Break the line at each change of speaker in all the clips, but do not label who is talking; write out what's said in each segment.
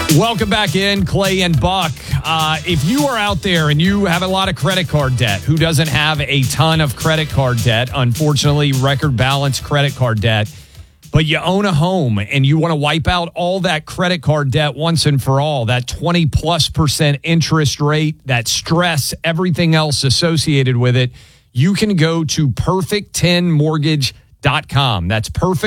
Welcome back in, Clay and Buck. If you are out there and you have a lot of credit card debt, who doesn't have a ton of credit card debt, unfortunately, record balance credit card debt, but you own a home and you want to wipe out all that credit card debt once and for all, that 20+% interest rate, that stress, everything else associated with it, you can go to perfect10mortgage.com. That's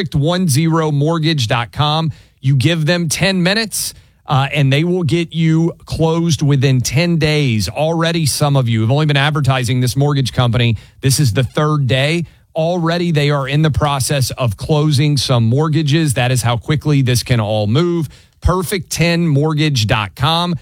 perfect10mortgage.com. You give them 10 minutes. And they will get you closed within 10 days. Already, some of you have only been advertising this mortgage company. This is the third day. Already, they are in the process of closing some mortgages. That is how quickly this can all move. Perfect10mortgage.com.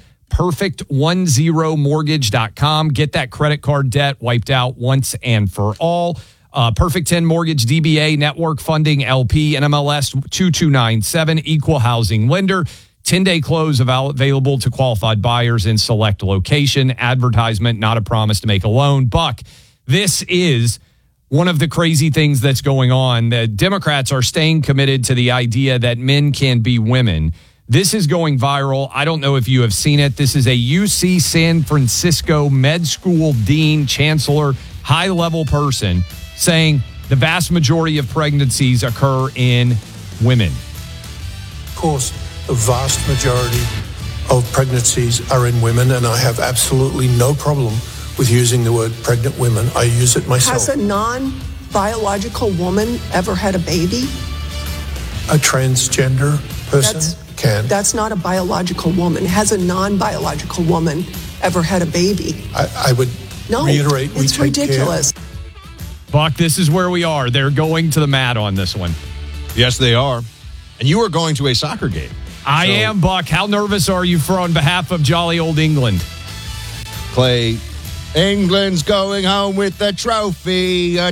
Perfect10mortgage.com. Get that credit card debt wiped out once and for all. Perfect 10 Mortgage, DBA, Network Funding, LP, NMLS 2297, Equal Housing Lender. 10-day close available to qualified buyers in select location. Advertisement, not a promise to make a loan. Buck, this is one of the crazy things that's going on. The Democrats are staying committed to the idea that men can be women. This is going viral. I don't know if you have seen it. This is a UC San Francisco med school dean, chancellor, high-level person saying the vast majority of pregnancies occur in women.
Of course, the vast majority of pregnancies are in women, and I have absolutely no problem with using the word pregnant women. I use it myself.
Has a non-biological woman ever had a baby?
A transgender person can.
That's not a biological woman. Has a non-biological woman ever had a baby?
I would reiterate, we
it's
take
ridiculous.
care.
Buck, this is where we are. They're going to the mat on this one.
Yes, they are. And you are going to a soccer game.
I am, Buck. How nervous are you on behalf of jolly old England?
Clay, England's going home with the trophy.